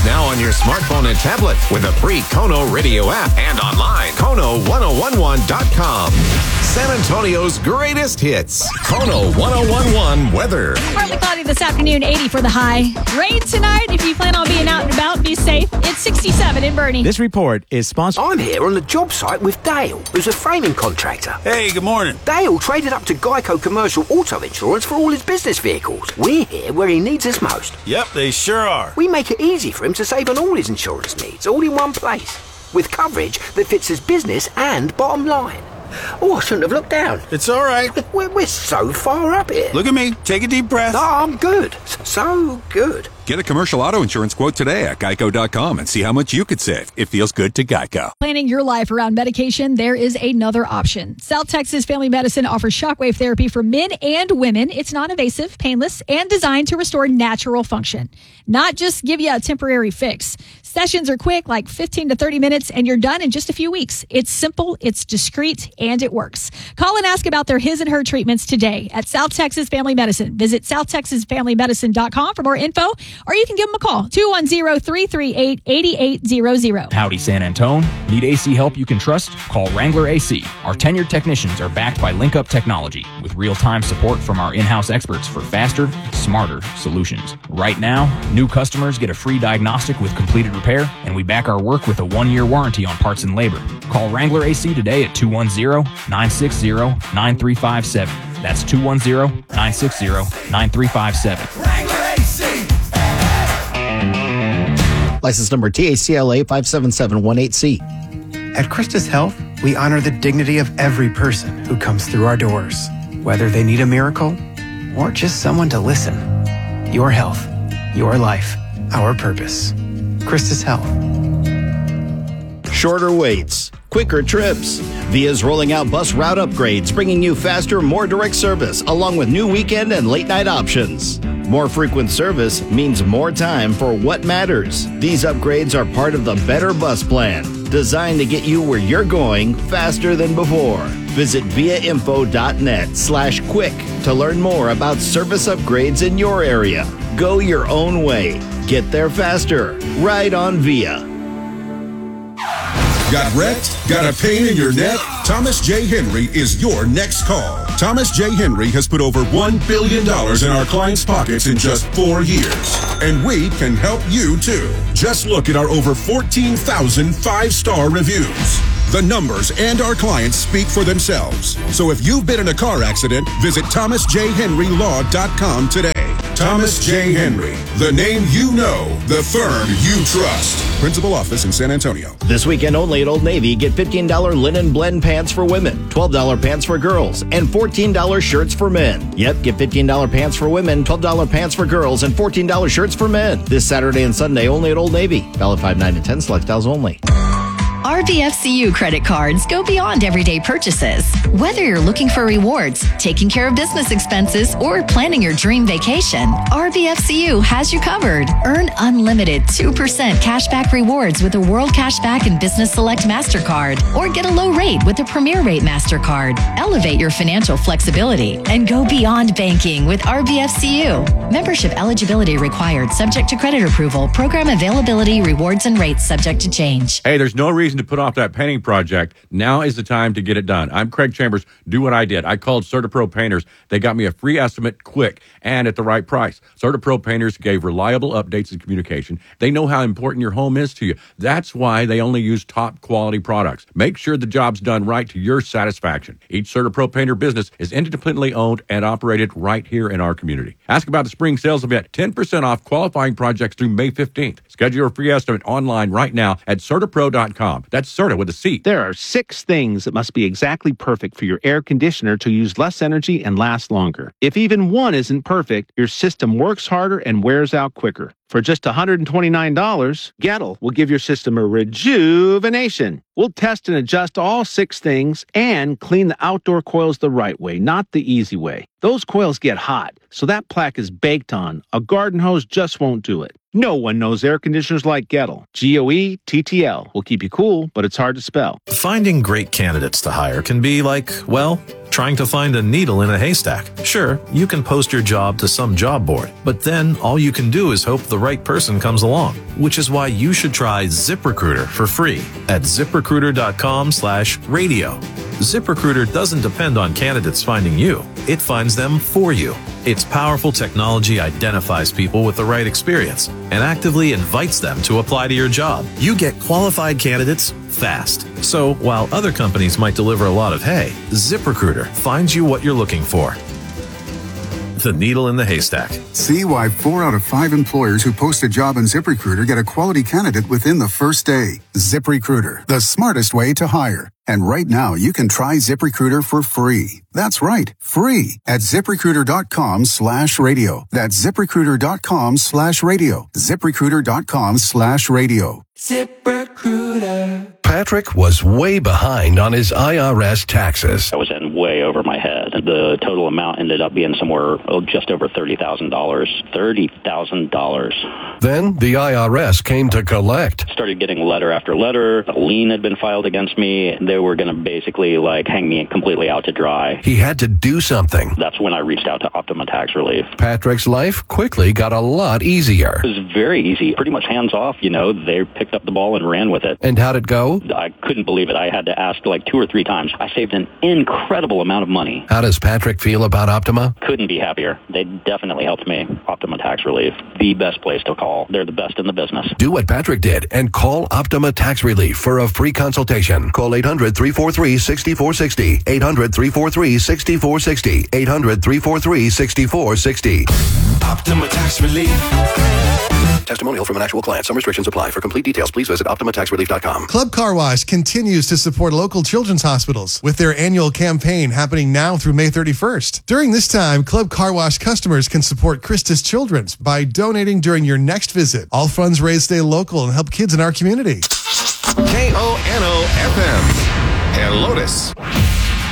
now on your smartphone and tablet with a free Kono radio app and online. Kono1011.com. San Antonio's greatest hits. Kono 1011 weather. Partly cloudy this afternoon, 80 for the high. Rain tonight. If you plan on being out and about, be safe. It's 67 in Bernie. This report is sponsored. I'm here on the job site with Dale, who's a framing contractor. Hey, good morning. Dale traded up to Geico Commercial Auto Insurance for all his business vehicles. We're here where he needs us most. Yep, they sure are. We make it easy for him to save on all his insurance needs, all in one place, with coverage that fits his business and bottom line. Oh, I shouldn't have looked down. It's all right. We're so far up here. Look at me. Take a deep breath. No, I'm good. So good. Get a commercial auto insurance quote today at geico.com and see how much you could save. It feels good to Geico. Planning your life around medication, there is another option. South Texas Family Medicine offers shockwave therapy for men and women. It's non-invasive, painless, and designed to restore natural function, not just give you a temporary fix. Sessions are quick, like 15 to 30 minutes, and you're done in just a few weeks. It's simple, it's discreet, and it works. Call and ask about their his and her treatments today at South Texas Family Medicine. Visit southtexasfamilymedicine.com for more info, or you can give them a call, 210-338-8800. Howdy, San Antone. Need AC help you can trust? Call Wrangler AC. Our tenured technicians are backed by LinkUp Technology with real-time support from our in-house experts for faster, smarter solutions. Right now, new customers get a free diagnostic with completed repair, and we back our work with a 1-year warranty on parts and labor. Call Wrangler AC today at 210-960-9357. That's 210-960-9357. Wrangler AC. License number TACLA 57718C. At Christus Health, we honor the dignity of every person who comes through our doors, whether they need a miracle or just someone to listen. Your health, your life, our purpose. Christus Health. Shorter waits, quicker trips. Via's rolling out bus route upgrades, bringing you faster, more direct service, along with new weekend and late night options. More frequent service means more time for what matters. These upgrades are part of the Better Bus Plan, designed to get you where you're going faster than before. Visit viainfo.net/quick to learn more about service upgrades in your area. Go your own way. Get there faster. Ride on Via. Got wrecked? Got a pain in your neck? Thomas J. Henry is your next call. Thomas J. Henry has put over $1 billion in our clients' pockets in just 4 years. And we can help you too. Just look at our over 14,000 5-star reviews. The numbers and our clients speak for themselves. So if you've been in a car accident, visit thomasjhenrylaw.com today. Thomas J. Henry, the name you know, the firm you trust. Principal office in San Antonio. This weekend only at Old Navy, get $15 linen blend pants for women, $12 pants for girls, and $14 shirts for men. Yep, get $15 pants for women, $12 pants for girls, and $14 shirts for men. This Saturday and Sunday only at Old Navy. Valid 5/9 to 10, select styles only. RBFCU credit cards go beyond everyday purchases. Whether you're looking for rewards, taking care of business expenses, or planning your dream vacation, RBFCU has you covered. Earn unlimited 2% cashback rewards with a World Cashback and Business Select MasterCard, or get a low rate with a Premier Rate MasterCard. Elevate your financial flexibility and go beyond banking with RBFCU. Membership eligibility required, subject to credit approval. Program availability, rewards, and rates subject to change. Hey, there's no reason to put off that painting project. Now is the time to get it done. I'm Craig Chambers. Do what I did. I called CertaPro Painters. They got me a free estimate quick and at the right price. CertaPro Painters gave reliable updates and communication. They know how important your home is to you. That's why they only use top quality products. Make sure the job's done right to your satisfaction. Each CertaPro Painter business is independently owned and operated right here in our community. Ask about the spring sales event. 10% off qualifying projects through May 15th. Schedule your free estimate online right now at CertaPro.com. That's Certa with a C. There are 6 things that must be exactly perfect for your air conditioner to use less energy and last longer. If even one isn't perfect, your system works harder and wears out quicker. For just $129, Gettle will give your system a rejuvenation. We'll test and adjust all 6 things and clean the outdoor coils the right way, not the easy way. Those coils get hot, so that plaque is baked on. A garden hose just won't do it. No one knows air conditioners like Gettle. GOE-TTL will keep you cool, but it's hard to spell. Finding great candidates to hire can be like, well, trying to find a needle in a haystack. Sure, you can post your job to some job board, but then all you can do is hope the right person comes along, which is why you should try ZipRecruiter for free at ZipRecruiter.com/radio. ZipRecruiter doesn't depend on candidates finding you. It finds them for you. Its powerful technology identifies people with the right experience and actively invites them to apply to your job. You get qualified candidates fast. So while other companies might deliver a lot of hay, ZipRecruiter finds you what you're looking for. The needle in the haystack. See why 4 out of 5 employers who post a job on ZipRecruiter get a quality candidate within the first day. ZipRecruiter, the smartest way to hire. And right now, you can try ZipRecruiter for free. That's right, free at ZipRecruiter.com/radio. That's ZipRecruiter.com/radio. ZipRecruiter.com/radio. ZipRecruiter. Patrick was way behind on his IRS taxes. I was in way over my head. The total amount ended up being somewhere just over $30,000. $30,000. Then the IRS came to collect. Started getting letter after letter. A lien had been filed against me. They were going to basically hang me completely out to dry. He had to do something. That's when I reached out to Optima Tax Relief. Patrick's life quickly got a lot easier. It was very easy. Pretty much hands off, They picked up the ball and ran with it. And how'd it go? I couldn't believe it. I had to ask 2 or 3 times. I saved an incredible amount of money. How does Patrick feel about Optima? Couldn't be happier. They definitely helped me. Optima Tax Relief, the best place to call. They're the best in the business. Do what Patrick did and call Optima Tax Relief for a free consultation. Call 800-343-6460. 800-343-6460. 800-343-6460. Optima Tax Relief. Testimonial from an actual client. Some restrictions apply. For complete details, please visit OptimaTaxRelief.com. Club Car Wash continues to support local children's hospitals with their annual campaign happening now through May 31st. During this time, Club Car Wash customers can support Christus Children's by donating during your next visit. All funds raised stay local and help kids in our community. KONO FM and Lotus.